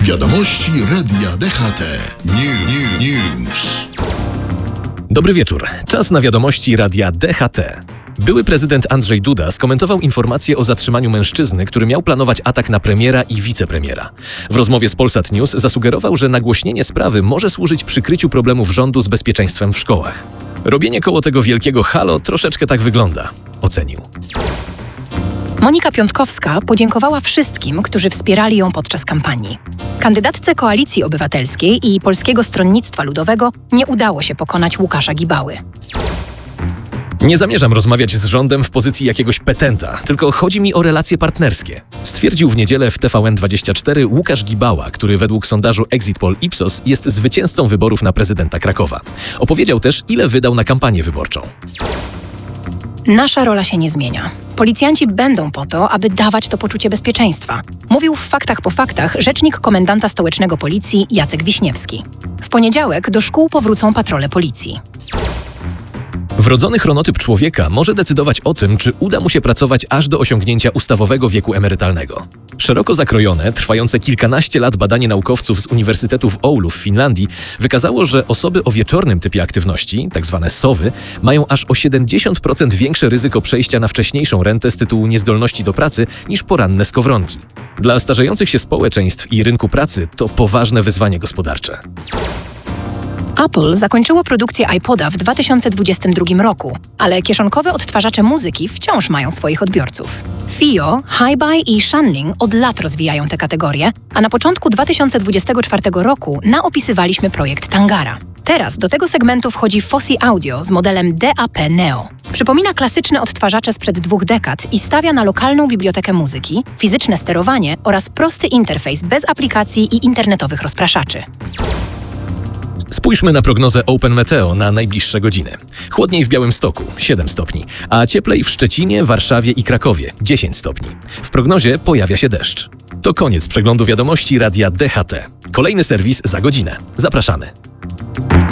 Wiadomości Radia DHT. News. Dobry wieczór. Czas na wiadomości Radia DHT. Były prezydent Andrzej Duda skomentował informację o zatrzymaniu mężczyzny, który miał planować atak na premiera i wicepremiera. W rozmowie z Polsat News zasugerował, że nagłośnienie sprawy może służyć przykryciu problemów rządu z bezpieczeństwem w szkołach. Robienie koło tego wielkiego halo troszeczkę tak wygląda, ocenił. Monika Piątkowska podziękowała wszystkim, którzy wspierali ją podczas kampanii. Kandydatce Koalicji Obywatelskiej i Polskiego Stronnictwa Ludowego nie udało się pokonać Łukasza Gibały. Nie zamierzam rozmawiać z rządem w pozycji jakiegoś petenta, tylko chodzi mi o relacje partnerskie. Stwierdził w niedzielę w TVN24 Łukasz Gibała, który według sondażu Exit Poll Ipsos jest zwycięzcą wyborów na prezydenta Krakowa. Opowiedział też, ile wydał na kampanię wyborczą. Nasza rola się nie zmienia. Policjanci będą po to, aby dawać to poczucie bezpieczeństwa. Mówił w Faktach po faktach rzecznik komendanta stołecznego policji Jacek Wiśniewski. W poniedziałek do szkół powrócą patrole policji. Wrodzony chronotyp człowieka może decydować o tym, czy uda mu się pracować aż do osiągnięcia ustawowego wieku emerytalnego. Szeroko zakrojone, trwające kilkanaście lat badanie naukowców z Uniwersytetu w Oulu w Finlandii wykazało, że osoby o wieczornym typie aktywności, tzw. sowy, mają aż o 70% większe ryzyko przejścia na wcześniejszą rentę z tytułu niezdolności do pracy niż poranne skowronki. Dla starzejących się społeczeństw i rynku pracy to poważne wyzwanie gospodarcze. Apple zakończyło produkcję iPoda w 2022 roku, ale kieszonkowe odtwarzacze muzyki wciąż mają swoich odbiorców. FiiO, HiBuy i Shanling od lat rozwijają te kategorie, a na początku 2024 roku naopisywaliśmy projekt Tangara. Teraz do tego segmentu wchodzi Fosi Audio z modelem DAP Neo. Przypomina klasyczne odtwarzacze sprzed 2 dekad i stawia na lokalną bibliotekę muzyki, fizyczne sterowanie oraz prosty interfejs bez aplikacji i internetowych rozpraszaczy. Spójrzmy na prognozę Open Meteo na najbliższe godziny. Chłodniej w Białymstoku 7 stopni, a cieplej w Szczecinie, Warszawie i Krakowie 10 stopni. W prognozie pojawia się deszcz. To koniec przeglądu wiadomości Radia DHT. Kolejny serwis za godzinę. Zapraszamy.